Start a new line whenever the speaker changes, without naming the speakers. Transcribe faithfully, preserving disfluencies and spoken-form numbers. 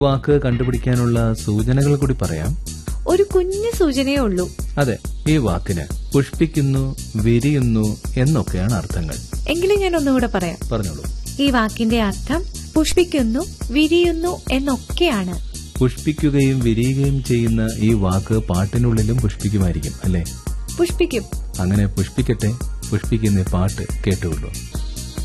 വാക്ക് കണ്ടുപിടിക്കാനുള്ള സൂചനകൾ കൂടി പറയാം.
ഒരു കുഞ്ഞു സൂചനയേ ഉള്ളൂ.
അതെ, ഈ വാക്കിന് പുഷ്പിക്കുന്നു, വിരിയുന്നു എന്നൊക്കെയാണ് അർത്ഥങ്ങൾ.
എങ്കിലും ഞാൻ ഒന്നുകൂടെ പറയാം.
പറഞ്ഞോളൂ.
ഈ വാക്കിന്റെ അർത്ഥം പുഷ്പിക്കുന്നു, വിരിയുന്നു എന്നൊക്കെയാണ്.
പുഷ്പിക്കുകയും വിരിയുകയും ചെയ്യുന്ന ഈ വാക്ക് പാട്ടിനുള്ളിലും പുഷ്പിക്കുമായിരിക്കും അല്ലേ?
പുഷ്പിക്കും.
അങ്ങനെ പുഷ്പിക്കട്ടെ. പുഷ്പിക്കുന്ന പാട്ട് കേട്ടുകൊള്ളൂ.